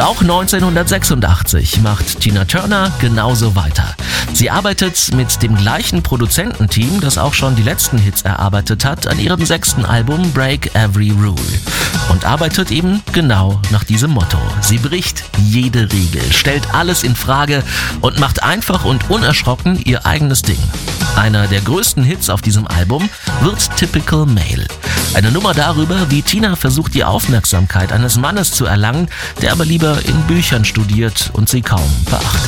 Auch 1986 macht Tina Turner genauso weiter. Sie arbeitet mit dem gleichen Produzententeam, das auch schon die letzten Hits erarbeitet hat, an ihrem 6. Album Break Every Rule. Und arbeitet eben genau nach diesem Motto. Sie bricht jede Regel, stellt alles in Frage und macht einfach und unerschrocken ihr eigenes Ding. Einer der größten Hits auf diesem Album wird Typical Male. Eine Nummer darüber, wie Tina versucht, die Aufmerksamkeit eines Mannes zu erlangen, der aber lieber in Büchern studiert und sie kaum beachtet.